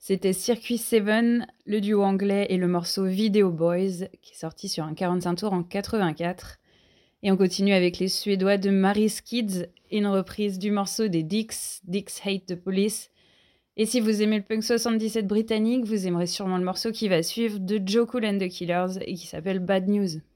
C'était Circuit 7, le duo anglais et le morceau Video Boys, qui est sorti sur un 45 tours en 84. Et on continue avec les Suédois de Mary's Kids, une reprise du morceau des Dicks Hate the Police. Et si vous aimez le punk 77 britannique, vous aimerez sûrement le morceau qui va suivre de Joe Cool and the Killers et qui s'appelle Bad News.